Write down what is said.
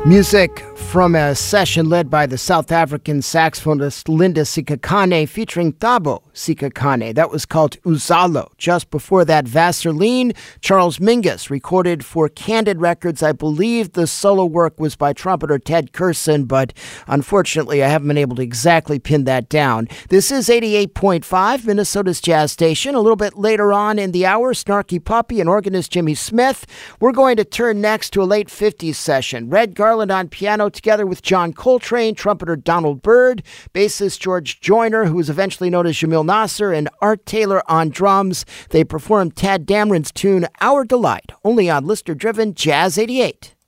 Music from a session led by the South African saxophonist Linda Sikhakhane featuring Thabo Sikhakhane. That was called Uzalo. Just before that, Vaseline, Charles Mingus, recorded for Candid Records. I believe the solo work was by trumpeter Ted Curson, but unfortunately I haven't been able to exactly pin that down. This is 88.5, Minnesota's jazz station. A little bit later on in the hour, Snarky Puppy and organist Jimmy Smith. We're going to turn next to a late 50s session. Red Garland on piano together with John Coltrane, trumpeter Donald Byrd, bassist George Joyner, who was eventually known as Jamil Nasser, and Art Taylor on drums. They performed Tad Dameron's tune Our Delight, only on listener-driven Jazz 88.